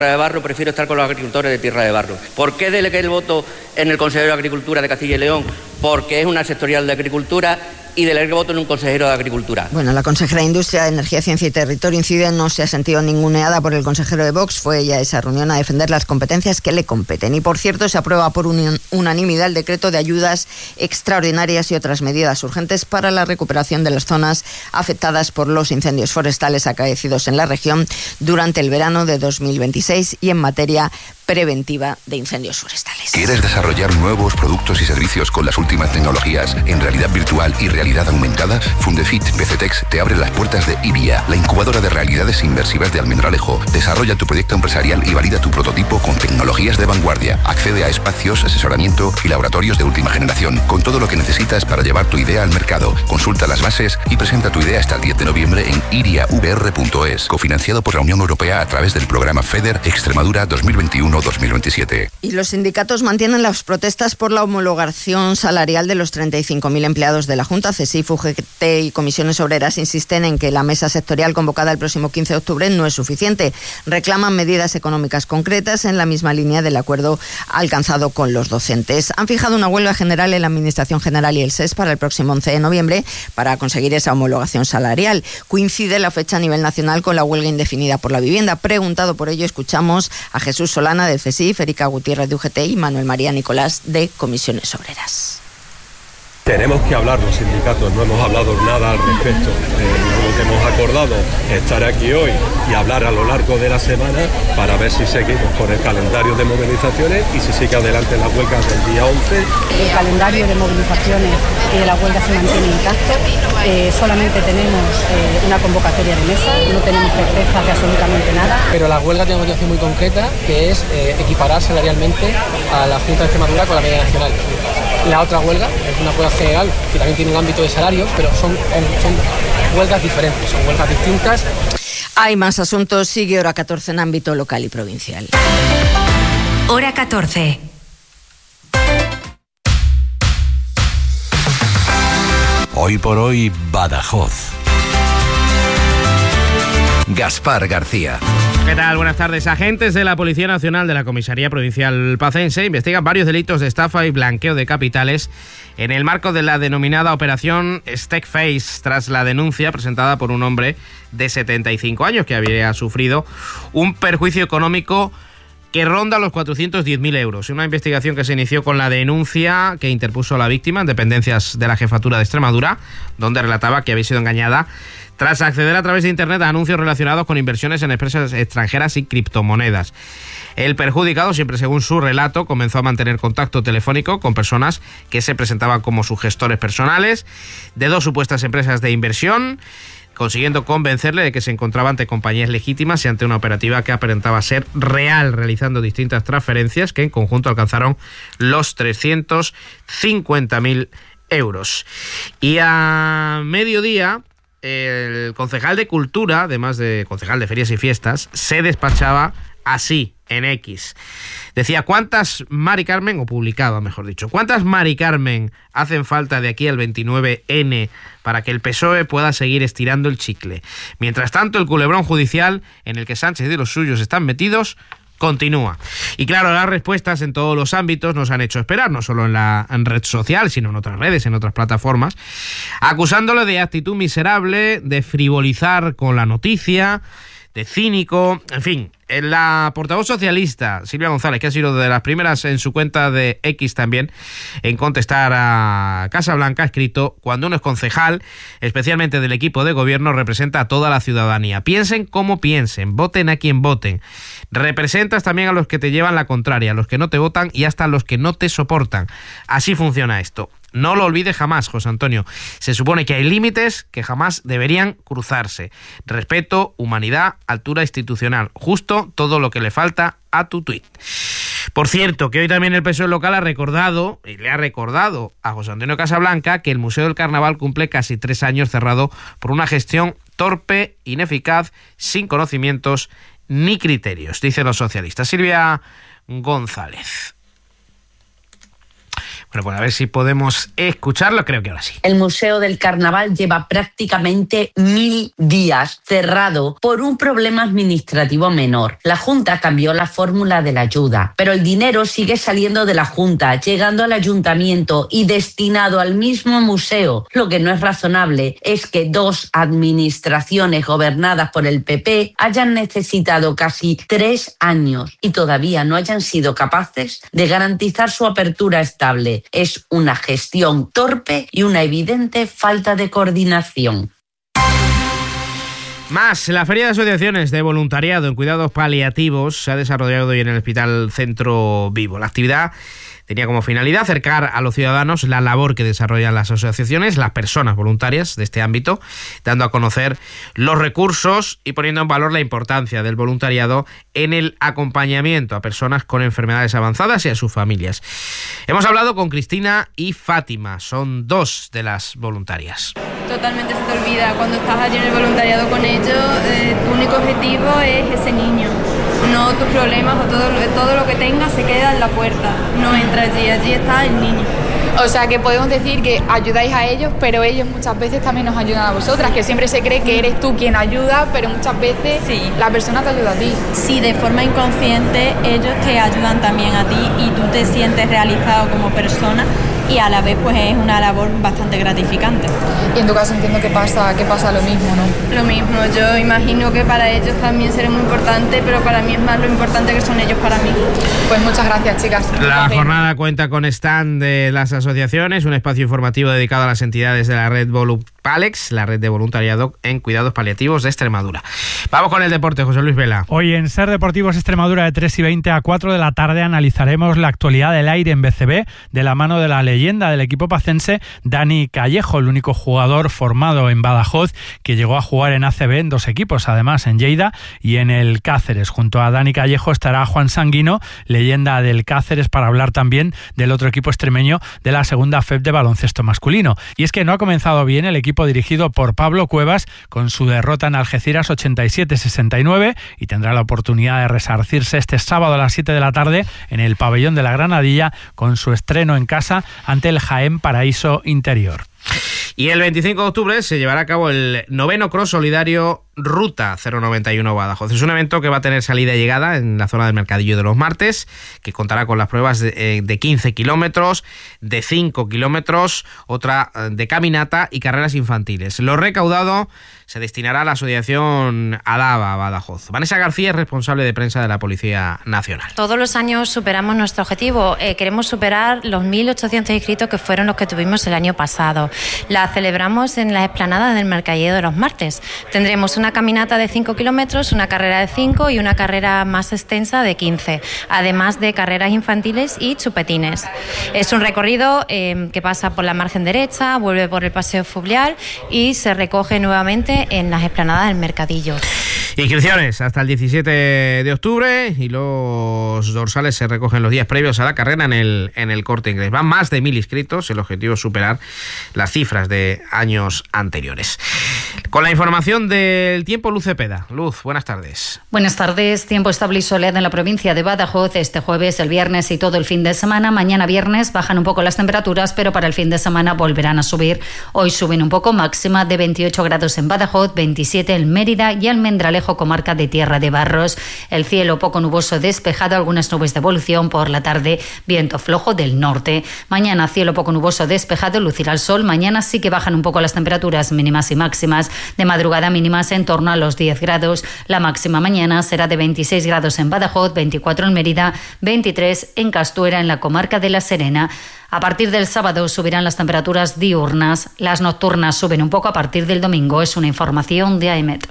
de Barro, prefiero estar con los agricultores de Tierra de Barro. ¿Por qué delegué el voto en el Consejero de Agricultura de Castilla y León? Porque es una sectorial de Agricultura y delegué el voto en un consejero de Agricultura. Bueno, la consejera de Industria, Energía, Ciencia y Territorio incide, no se ha sentido ninguneada por el consejero de Vox. Fue ella a esa reunión a defender las competencias que le competen. Y por cierto, se aprueba por unanimidad el decreto de ayudas extraordinarias y otras medidas urgentes para la recuperación de las zonas afectadas por los incendios forestales acaecidos en la región durante el verano de 2026 y en materia preventiva de incendios forestales. ¿Quieres desarrollar nuevos productos y servicios con las últimas tecnologías en realidad virtual y realidad aumentada? Fundefit PCTEX te abre las puertas de IBIA, la incubadora de realidades inmersivas de Almendralejo. Desarrolla tu proyecto empresarial y valida tu prototipo con tecnologías de vanguardia. Accede a espacios, asesoramiento y laboratorios de última generación, con todo lo que necesitas para llevar tu idea al mercado. Consulta las bases y presenta tu idea hasta el 10 de noviembre en iriavr.es, cofinanciado por la Unión Europea a través del programa FEDER Extremadura 2021-2027. Y los sindicatos mantienen las protestas por la homologación salarial de los 35.000 empleados de la Junta. CESIF, UGT y Comisiones Obreras insisten en que la mesa sectorial convocada el próximo 15 de octubre no es suficiente. Reclaman medidas económicas concretas en la misma línea del acuerdo alcanzado con los docentes. Han fijado una huelga general en la Administración General y el SES para el próximo 11 de noviembre para conseguir esa homologación salarial. Coincide la fecha a nivel nacional con la huelga indefinida por la vivienda. Preguntado por ello, escuchamos a Jesús Solana de CESIF, Erika Gutiérrez de UGT y Manuel María Nicolás de Comisiones Obreras. Tenemos que hablar los sindicatos, no hemos hablado nada al respecto. Lo que hemos acordado estar aquí hoy y hablar a lo largo de la semana para ver si seguimos con el calendario de movilizaciones y si sigue adelante la huelga del día 11. El calendario de movilizaciones y de la huelga se mantiene intacto. Solamente tenemos una convocatoria de mesa, no tenemos certeza de absolutamente nada. Pero la huelga tiene una motivación muy concreta, que es equiparar salarialmente a la Junta de Extremadura con la media nacional. La otra huelga es una huelga general que también tiene un ámbito de salarios, pero son huelgas diferentes, son huelgas distintas. Hay más asuntos. Sigue Hora 14 en ámbito local y provincial. Hora 14. Hoy por hoy, Badajoz. Gaspar García. ¿Qué tal? Buenas tardes. Agentes de la Policía Nacional de la Comisaría Provincial Pacense investigan varios delitos de estafa y blanqueo de capitales en el marco de la denominada Operación Stackface, tras la denuncia presentada por un hombre de 75 años que había sufrido un perjuicio económico que ronda los 410.000 euros. Una investigación que se inició con la denuncia que interpuso la víctima en dependencias de la Jefatura de Extremadura, donde relataba que había sido engañada tras acceder a través de Internet a anuncios relacionados con inversiones en empresas extranjeras y criptomonedas. El perjudicado, siempre según su relato, comenzó a mantener contacto telefónico con personas que se presentaban como sus gestores personales de dos supuestas empresas de inversión, consiguiendo convencerle de que se encontraba ante compañías legítimas y ante una operativa que aparentaba ser real, realizando distintas transferencias que en conjunto alcanzaron los 350.000 euros. Y a mediodía, el concejal de Cultura, además de concejal de Ferias y Fiestas, se despachaba así en X. Decía, ¿cuántas Mari Carmen, o publicaba mejor dicho, cuántas Mari Carmen hacen falta de aquí al 29N para que el PSOE pueda seguir estirando el chicle? Mientras tanto, el culebrón judicial en el que Sánchez y los suyos están metidos continúa. Y claro, las respuestas en todos los ámbitos nos han hecho esperar, no solo en la red social, sino en otras redes, en otras plataformas, acusándole de actitud miserable, de frivolizar con la noticia, de cínico, en fin. La portavoz socialista, Silvia González, que ha sido de las primeras en su cuenta de X también en contestar a Casa Blanca, ha escrito: cuando uno es concejal, especialmente del equipo de gobierno, representa a toda la ciudadanía. Piensen como piensen, voten a quien voten. Representas también a los que te llevan la contraria, a los que no te votan y hasta a los que no te soportan. Así funciona esto. No lo olvides jamás, José Antonio. Se supone que hay límites que jamás deberían cruzarse. Respeto, humanidad, altura institucional. Justo todo lo que le falta a tu tuit. Por cierto, que hoy también el PSOE local ha recordado, y le ha recordado a José Antonio Casablanca, que el Museo del Carnaval cumple casi 3 años cerrado por una gestión torpe, ineficaz, sin conocimientos ni criterios, dicen los socialistas. Silvia González. Bueno, pues a ver si podemos escucharlo, creo que ahora sí. El Museo del Carnaval lleva prácticamente 1000 días cerrado por un problema administrativo menor. La Junta cambió la fórmula de la ayuda, pero el dinero sigue saliendo de la Junta, llegando al ayuntamiento y destinado al mismo museo. Lo que no es razonable es que 2 administraciones gobernadas por el PP hayan necesitado casi 3 años y todavía no hayan sido capaces de garantizar su apertura estable. Es una gestión torpe y una evidente falta de coordinación. Más, la Feria de Asociaciones de Voluntariado en Cuidados Paliativos se ha desarrollado hoy en el Hospital Centro Vivo. La actividad tenía como finalidad acercar a los ciudadanos la labor que desarrollan las asociaciones, las personas voluntarias de este ámbito, dando a conocer los recursos y poniendo en valor la importancia del voluntariado en el acompañamiento a personas con enfermedades avanzadas y a sus familias. Hemos hablado con Cristina y Fátima, son 2 de las voluntarias. Totalmente se te olvida, cuando estás allí en el voluntariado con ellos, tu único objetivo es ese niño. No tus problemas o todo lo que tengas se queda en la puerta, no entra allí está el niño. O sea que podemos decir que ayudáis a ellos, pero ellos muchas veces también nos ayudan a vosotras, que siempre se cree que eres tú quien ayuda, pero muchas veces sí, la persona te ayuda a ti. Sí, de forma inconsciente ellos te ayudan también a ti y tú te sientes realizado como persona y a la vez pues es una labor bastante gratificante. Y en tu caso entiendo que pasa lo mismo, ¿no? Lo mismo, yo imagino que para ellos también será muy importante, pero para mí es más lo importante que son ellos para mí. Pues muchas gracias, chicas. La jornada cuenta con stand de las asociaciones, un espacio informativo dedicado a las entidades de la red Volupalex, la red de voluntariado en cuidados paliativos de Extremadura. Vamos con el deporte, José Luis Vela. Hoy en Ser Deportivos Extremadura de 3:20 a 4 de la tarde analizaremos la actualidad del aire en BCB de la mano de la leyenda del equipo pacense, Dani Callejo, el único jugador formado en Badajoz que llegó a jugar en ACB en 2 equipos, además en Lleida y en el Cáceres. Junto a Dani Callejo estará Juan Sanguino, leyenda del Cáceres, para hablar también del otro equipo extremeño de la segunda FEB de baloncesto masculino. Y es que no ha comenzado bien el equipo dirigido por Pablo Cuevas con su derrota en Algeciras 87-69 y tendrá la oportunidad de resarcirse este sábado a las 7 de la tarde en el pabellón de la Granadilla con su estreno en casa ante el Jaén Paraíso Interior. Y el 25 de octubre se llevará a cabo el 9º Cross Solidario Ruta 091 Badajoz. Es un evento que va a tener salida y llegada en la zona del Mercadillo de los Martes, que contará con las pruebas de 15 kilómetros, de 5 kilómetros, otra de caminata y carreras infantiles. Lo recaudado se destinará a la asociación Alaba Badajoz. Vanessa García es responsable de prensa de la Policía Nacional. Todos los años superamos nuestro objetivo. Queremos superar los 1.800 inscritos que fueron los que tuvimos el año pasado. La celebramos en las explanadas del Mercadillo de los Martes. Tendremos una caminata de 5 kilómetros, una carrera de 5 y una carrera más extensa de 15, además de carreras infantiles y chupetines. Es un recorrido que pasa por la margen derecha, vuelve por el Paseo Fluvial y se recoge nuevamente en las explanadas del Mercadillo. Inscripciones hasta el 17 de octubre y los dorsales se recogen los días previos a la carrera en el Corte Inglés. Van más de 1.000 inscritos, el objetivo es superar las cifras de años anteriores. Con la información del tiempo, Luz Cepeda. Luz, buenas tardes. Buenas tardes. Tiempo estable y soleado en la provincia de Badajoz este jueves, el viernes y todo el fin de semana. Mañana viernes bajan un poco las temperaturas, pero para el fin de semana volverán a subir. Hoy suben un poco, máxima de 28 grados en Badajoz, 27 en Mérida y Almendralejo, comarca de Tierra de Barros. El cielo poco nuboso despejado, algunas nubes de evolución. Por la tarde, viento flojo del norte. Mañana cielo poco nuboso despejado, lucirá el sol. Mañana sí que bajan un poco las temperaturas mínimas y máximas. De madrugada mínimas en torno a los 10 grados. La máxima mañana será de 26 grados en Badajoz, 24 en Mérida, 23 en Castuera, en la comarca de La Serena. A partir del sábado subirán las temperaturas diurnas. Las nocturnas suben un poco a partir del domingo. Es una información de AEMET.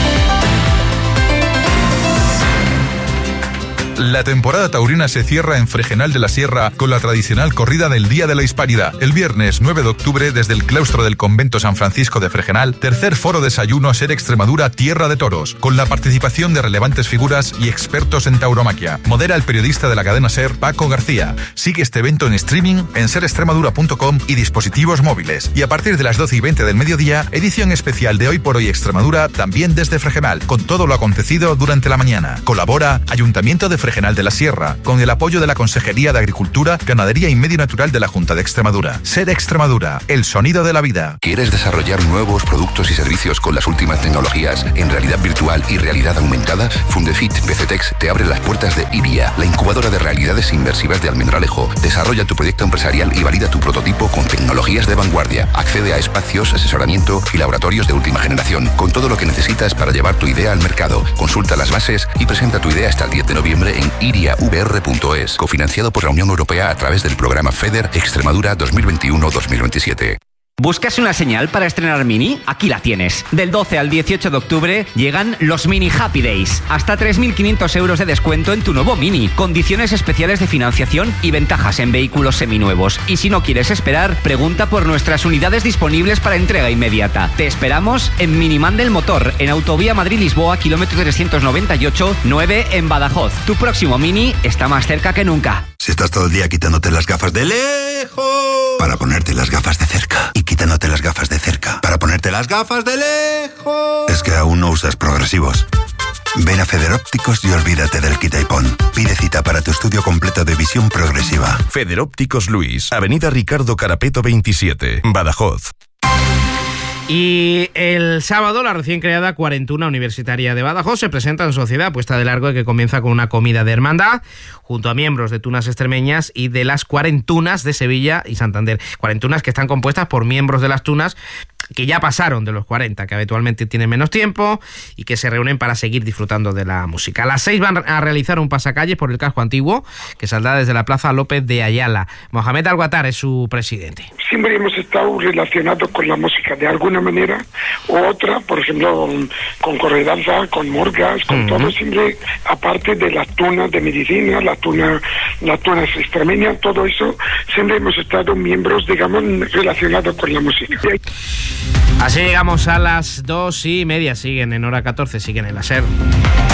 La temporada taurina se cierra en Fregenal de la Sierra con la tradicional corrida del Día de la Hispanidad. El viernes 9 de octubre, desde el claustro del Convento San Francisco de Fregenal, tercer foro desayuno Ser Extremadura Tierra de Toros, con la participación de relevantes figuras y expertos en tauromaquia. Modera el periodista de la cadena Ser, Paco García. Sigue este evento en streaming en serextremadura.com y dispositivos móviles. Y a partir de las 12:20 del mediodía, edición especial de Hoy por Hoy Extremadura, también desde Fregenal, con todo lo acontecido durante la mañana. Colabora Ayuntamiento de Fregenal. Fregenal de la Sierra, con el apoyo de la Consejería de Agricultura, Ganadería y Medio Natural de la Junta de Extremadura. SER Extremadura, el sonido de la vida. ¿Quieres desarrollar nuevos productos y servicios con las últimas tecnologías en realidad virtual y realidad aumentada? Fundefit PCTex te abre las puertas de IBIA, la incubadora de realidades inmersivas de Almendralejo. Desarrolla tu proyecto empresarial y valida tu prototipo con tecnologías de vanguardia. Accede a espacios, asesoramiento y laboratorios de última generación, con todo lo que necesitas para llevar tu idea al mercado. Consulta las bases y presenta tu idea hasta el 10 de noviembre en iriavr.es, cofinanciado por la Unión Europea a través del programa FEDER Extremadura 2021-2027. ¿Buscas una señal para estrenar Mini? Aquí la tienes. Del 12 al 18 de octubre llegan los Mini Happy Days. Hasta 3.500 euros de descuento en tu nuevo Mini. Condiciones especiales de financiación y ventajas en vehículos seminuevos. Y si no quieres esperar, pregunta por nuestras unidades disponibles para entrega inmediata. Te esperamos en Miniman del Motor, en Autovía Madrid-Lisboa, kilómetro 398, 9 en Badajoz. Tu próximo Mini está más cerca que nunca. Si estás todo el día quitándote las gafas de lejos para ponerte las gafas de cerca y quitándote las gafas de cerca para ponerte las gafas de lejos, es que aún no usas progresivos. Ven a Federópticos y olvídate del quita y pon. Pide cita para tu estudio completo de visión progresiva. Federópticos Luis, Avenida Ricardo Carapeto 27, Badajoz. Y el sábado, la recién creada Cuarentuna Universitaria de Badajoz se presenta en sociedad puesta de largo, que comienza con una comida de hermandad junto a miembros de Tunas Extremeñas y de las Cuarentunas de Sevilla y Santander. Cuarentunas que están compuestas por miembros de las Tunas que ya pasaron de los 40, que habitualmente tienen menos tiempo y que se reúnen para seguir disfrutando de la música. A las 6 van a realizar un pasacalles por el casco antiguo que saldrá desde la Plaza López de Ayala. Mohamed Alguatar es su presidente. Siempre hemos estado relacionados con la música de alguna manera u otra, por ejemplo con corredanza, con murgas, con todo, siempre, aparte de las tunas de medicina, las tunas extremeñas, todo eso, siempre hemos estado miembros, digamos, relacionados con la música. Así llegamos a las 2:30, siguen en hora 14, siguen en la SER.